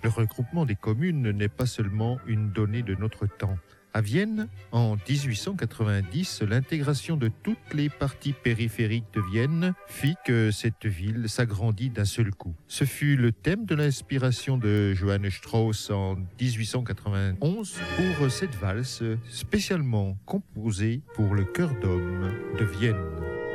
Le regroupement des communes n'est pas seulement une donnée de notre temps. À Vienne, en 1890, l'intégration de toutes les parties périphériques de Vienne fit que cette ville s'agrandit d'un seul coup. Ce fut le thème de l'inspiration de Johannes Strauss en 1891 pour cette valse spécialement composée pour le chœur d'hommes de Vienne.